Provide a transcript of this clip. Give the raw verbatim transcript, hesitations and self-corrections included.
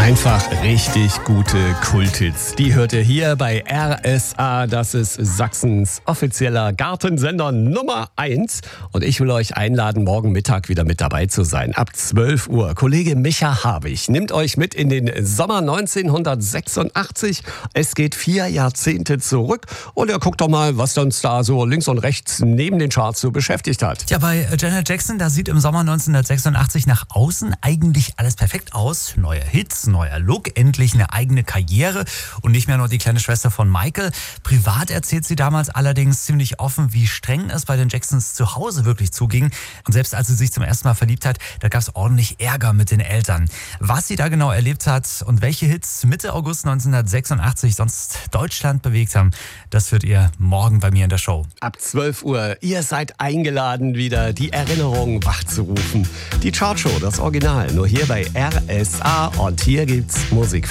Einfach richtig gute Kulthits. Die hört ihr hier bei R S A. Das ist Sachsens offizieller Gartensender Nummer eins. Und ich will euch einladen, morgen Mittag wieder mit dabei zu sein. Ab zwölf Uhr. Kollege Micha Harwig nimmt euch mit in den Sommer neunzehnhundertsechsundachtzig. Es geht vier Jahrzehnte zurück. Und er guckt doch mal, was uns da so links und rechts neben den Charts so beschäftigt hat. Ja, bei Janet Jackson, da sieht im Sommer neunzehnhundertsechsundachtzig nach außen eigentlich alles perfekt aus. Neue Hits, neuer Look, endlich eine eigene Karriere und nicht mehr nur die kleine Schwester von Michael. Privat erzählt sie damals allerdings ziemlich offen, wie streng es bei den Jacksons zu Hause wirklich zuging. Und selbst als sie sich zum ersten Mal verliebt hat, da gab es ordentlich Ärger mit den Eltern. Was sie da genau erlebt hat und welche Hits Mitte August neunzehnhundertsechsundachtzig sonst Deutschland bewegt haben, das hört ihr morgen bei mir in der Show. Ab zwölf Uhr. Ihr seid eingeladen, wieder die Erinnerungen wachzurufen. Die Chartshow, das Original, nur hier bei R S A. Und hier gibt's Musik.